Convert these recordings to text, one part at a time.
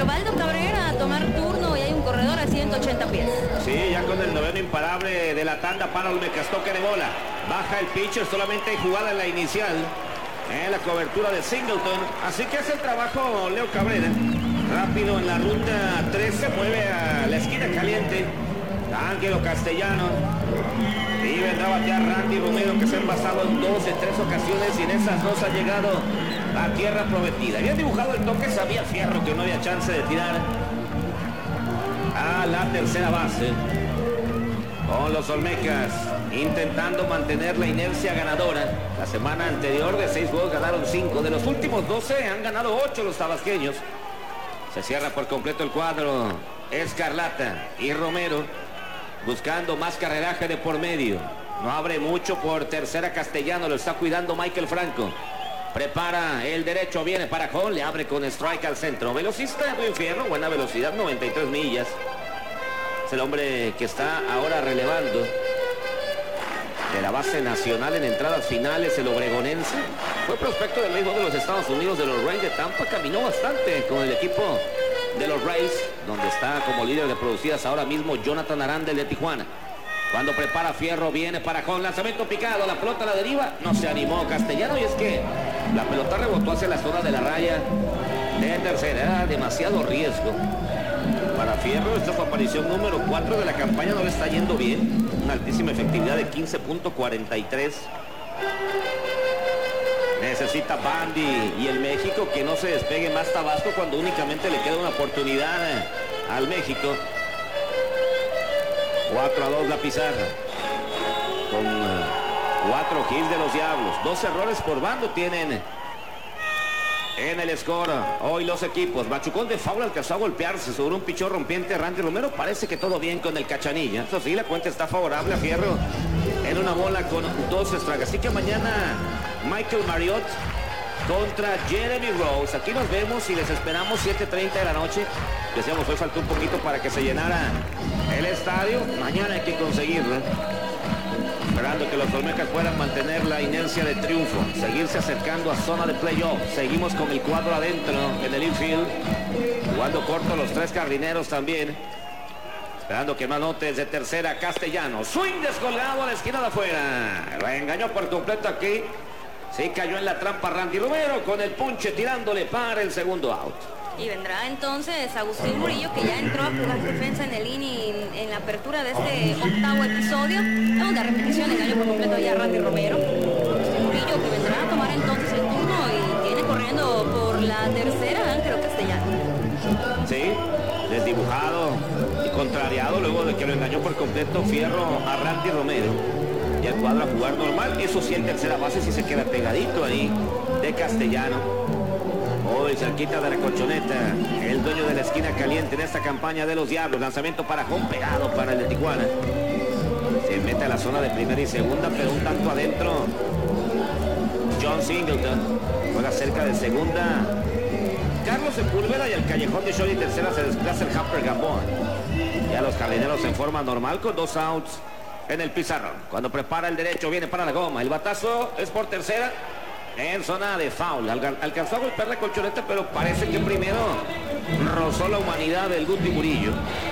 Pero Valdo Cabrera a tomar turno y hay un corredor a 180 pies. Sí, ya con el noveno imparable de la tanda para Olmecas, toque de bola. Baja el pitcher, solamente hay jugada en la inicial. La cobertura de Singleton. Así que hace el trabajo Leo Cabrera. Rápido en la ruta 13, mueve a la esquina caliente. Ángelo Castellano. Y vendrá a batear Randy Romero, que se ha envasado en 2 de 3 ocasiones y en esas 2 ha llegado a tierra prometida. Había dibujado el toque, sabía Fierro que no había chance de tirar a la tercera base. Con los Olmecas intentando mantener la inercia ganadora. La semana anterior de 6 juegos ganaron 5. De los últimos 12 han ganado 8 los tabasqueños. Se cierra por completo el cuadro Escarlata y Romero buscando más carreraje de por medio. No abre mucho por tercera Castellano, lo está cuidando Michael Franco. Prepara el derecho, viene para Hall, le abre con strike al centro. Velocista de Fierro, buena velocidad, 93 millas. Es el hombre que está ahora relevando de la base nacional en entradas finales, el obregonense. Fue prospecto del béisbol de los Estados Unidos, de los Rays de Tampa. Caminó bastante con el equipo de los Rays, donde está como líder de producidas ahora mismo Jonathan Arandel de Tijuana. Cuando prepara Fierro, viene para Hall, lanzamiento picado, la pelota a la deriva, no se animó Castellano, y es que la pelota rebotó hacia la zona de la raya de tercera. Era demasiado riesgo para Fierro. Esta es su aparición número 4 de la campaña, no le está yendo bien. Una altísima efectividad de 15.43. Necesita Bandy y el México que no se despegue más Tabasco cuando únicamente le queda una oportunidad al México. 4-2 la pizarra. Con 4 hits de los Diablos. 2 errores por bando tienen en el score hoy los equipos. Machucón de foul alcanzó a golpearse sobre un pichón rompiente. Randy Romero, parece que todo bien con el Cachanilla. Eso sí, la cuenta está favorable a Fierro en una bola con 2 strikes. Así que mañana Michael Marriott contra Jeremy Rose. Aquí nos vemos y les esperamos 7:30 de la noche. Decíamos, hoy faltó un poquito para que se llenara el estadio. Mañana hay que conseguirlo. Esperando que los Olmecas puedan mantener la inercia de triunfo, seguirse acercando a zona de playoff. Seguimos con el cuadro adentro en el infield, jugando corto los 3 jardineros también. Esperando que no anote desde tercera Castellano. Swing descolgado a la esquina de afuera. Lo engañó por completo aquí. Sí cayó en la trampa Randy Romero con el punche tirándole para el segundo out. Y vendrá entonces Agustín Murillo, que ya entró a jugar defensa en el inning en la apertura de este 8º episodio. Segunda repetición, engañó por completo ya Randy Romero. Agustín Murillo, que vendrá a tomar entonces el turno y viene corriendo por la tercera Ángelo Castellano. Sí, desdibujado y contrariado luego de que lo engañó por completo Fierro a Randy Romero. Y el cuadro a jugar normal. Eso sí, en tercera base sí se queda pegadito ahí de Castellano. Hoy cerquita de la colchoneta, el dueño de la esquina caliente en esta campaña de los Diablos. Lanzamiento para Home, pegado para el de Tijuana. Se mete a la zona de primera y segunda, pero un tanto adentro. John Singleton juega cerca de segunda. Carlos Sepúlveda, y el callejón de short y tercera se desplaza el Hamper Gamboa. Ya los jardineros en forma normal con 2 outs en el pizarrón. Cuando prepara el derecho, viene para la goma. El batazo es por tercera. En zona de foul. Alcanzó a golpear la colchoneta, pero parece que primero rozó la humanidad del Guti Murillo.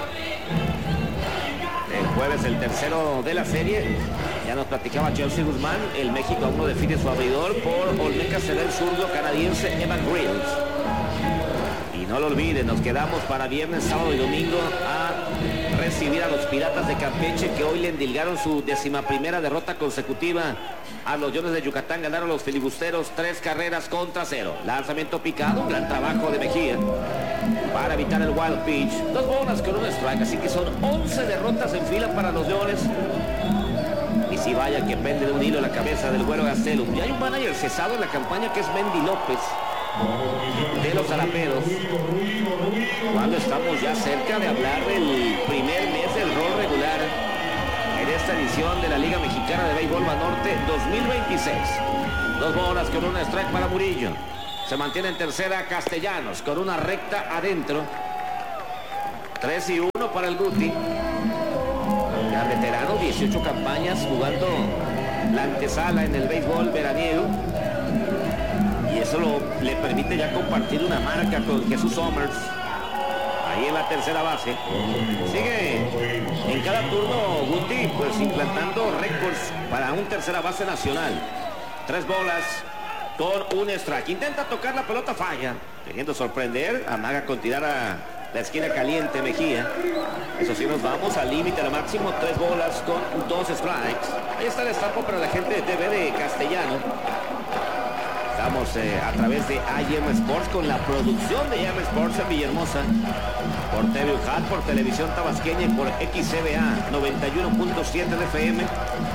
El jueves, el tercero de la serie. Ya nos platicaba Chelsea Guzmán. El México aún no define su abridor. Por Olmecas será el zurdo canadiense Evan Grills. Y no lo olviden, nos quedamos para viernes, sábado y domingo a recibir a los Piratas de Campeche, que hoy le endilgaron su 11ª derrota consecutiva a los Leones de Yucatán. Ganaron los filibusteros 3 carreras contra 0. Lanzamiento picado, gran trabajo de Mejía para evitar el wild pitch. 2 bolas con un strike, así que son 11 derrotas en fila para los Leones. Y si vaya que pende de un hilo la cabeza del Güero Gastelum. Y hay un manager cesado en la campaña que es Mendy López de los Araperos. Cuando estamos ya cerca de hablar del primer mes del rol regular en esta edición de la Liga Mexicana de Béisbol Banorte 2026. 2 bolas con un strike para Murillo. Se mantiene en tercera Castellanos con una recta adentro. 3-1 para el Guti. Ya veterano, 18 campañas jugando la antesala en el béisbol veraniego. Y eso le permite ya compartir una marca con Jesús Somers. ahí en la tercera base. Sigue en cada turno Guti pues implantando récords para un tercera base nacional. 3 bolas con un strike. Intenta tocar la pelota, falla, queriendo sorprender, amaga con tirar a la esquina caliente Mejía. Eso sí, nos vamos al límite al máximo, 3 bolas con 2 strikes. Ahí está el estampo para la gente de TV de Castellano. Estamos a través de IM Sports con la producción de IM Sports en Villahermosa, por TV UJAT, por Televisión Tabasqueña y por XCBA 91.7 de FM,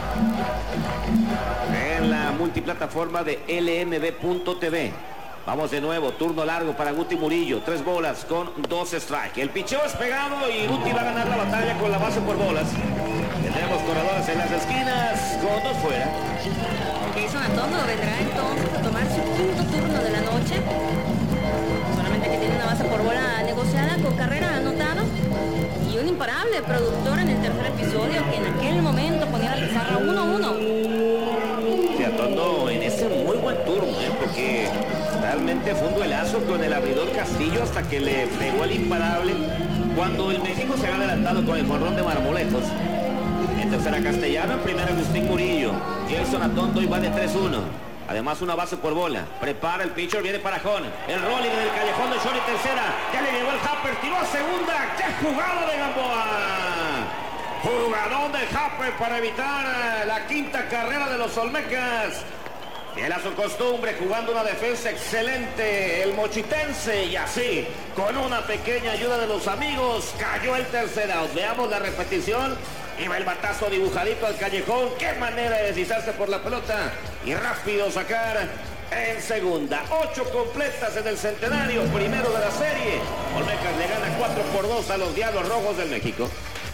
en la multiplataforma de LMB.tv. Vamos de nuevo, turno largo para Guti Murillo, 3 bolas con 2 strikes. El picheo es pegado y Guti va a ganar la batalla con la base por bolas. Tendremos corredores en las esquinas con 2 fuera. Jason Atondo vendrá entonces a tomar su quinto turno de la noche. Solamente que tiene una base por bola negociada con carrera anotada y un imparable productor en el tercer episodio que en aquel momento ponía la pizarra 1-1. Sí, Atondo en ese muy buen turno, porque realmente fue un duelazo con el abridor Castillo hasta que le pegó el imparable cuando el México se ha adelantado con el jonrón de Marmoletos. En tercera Castellano, en primera Agustín Murillo. Jason Atondo y va de 3-1. Además una base por bola. Prepara el pitcher, viene para Jón. El rolling en el callejón de short y tercera. Ya le llegó el Happer, tiró a segunda. ¡Qué jugada de Gamboa! Jugadón de Happer para evitar la quinta carrera de los Olmecas. Fiel a su costumbre, jugando una defensa excelente el mochitense, y así, con una pequeña ayuda de los amigos, cayó el tercer out. Veamos la repetición. Iba el batazo dibujadito al callejón. Qué manera de deslizarse por la pelota y rápido sacar en segunda. 8 completas en el centenario, primero de la serie. Olmecas le gana 4-2 a los Diablos Rojos del México.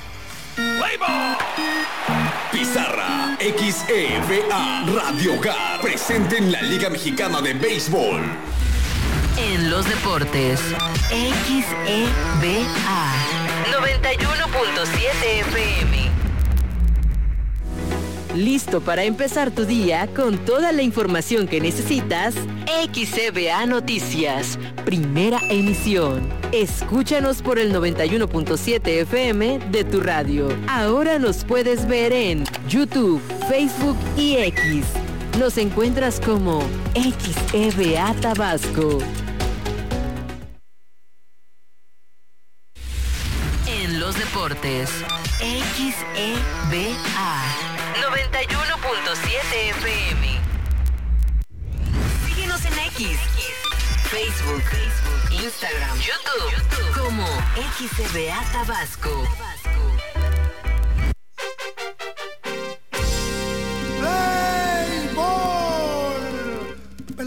Pizarra XEVA Radio Hogar, presente en la Liga Mexicana de Béisbol. En los deportes, XEVA 91.7 FM. ¿Listo para empezar tu día con toda la información que necesitas? XCBA Noticias, primera emisión. Escúchanos por el 91.7 FM de tu radio. Ahora nos puedes ver en YouTube, Facebook y X. Nos encuentras como XCBA Tabasco. En los deportes, XEVA 91.7 FM. Síguenos en X, Facebook, Instagram, YouTube como XCBA Tabasco.